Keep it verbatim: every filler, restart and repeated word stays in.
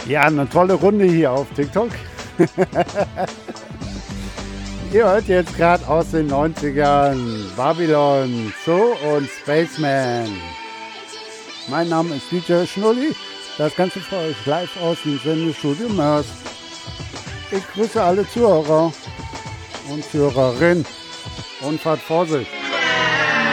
Ja, eine tolle Runde hier auf TikTok. Ihr hört jetzt gerade aus den neunzigern Babylon, Zoo und Spaceman. Mein Name ist D J Schnulli. Das Ganze für euch live aus dem Sendestudio Mörs. Ich grüße alle Zuhörer und Zuhörerinnen und fahrt Vorsicht.